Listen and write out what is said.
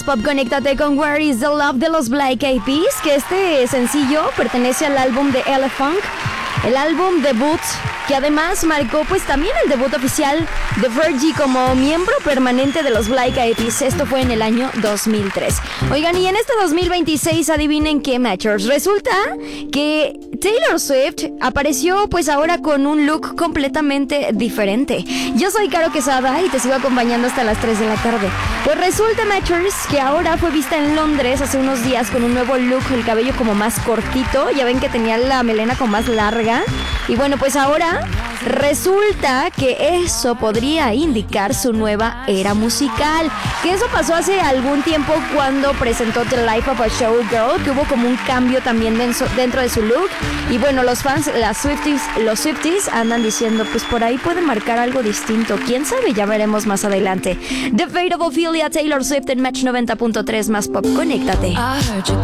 Pop, conéctate con Where is the Love de los Black Eyed Peas, que este sencillo pertenece al álbum de Elephant, el álbum debut, que además marcó pues también el debut oficial de Fergie como miembro permanente de los Black Eyed Peas. Esto fue en el año 2003. Oigan, y en este 2026 adivinen qué, matchers. Resulta que Taylor Swift apareció pues ahora con un look completamente diferente. Yo soy Caro Quesada y te sigo acompañando hasta las 3 de la tarde. Pues resulta, matchers, que ahora fue vista en Londres hace unos días con un nuevo look, el cabello como más cortito. Ya ven que tenía la melena como más larga. Y bueno, pues ahora resulta que eso podría indicar su nueva era musical. Que eso pasó hace algún tiempo cuando presentó The Life of a Showgirl, que hubo como un cambio también dentro de su look. Y bueno, los fans, los Swifties andan diciendo, pues por ahí puede marcar algo distinto. ¿Quién sabe? Ya veremos más adelante. The Fate of Ophelia, Taylor Swift en Match 90.3 más Pop. Conéctate.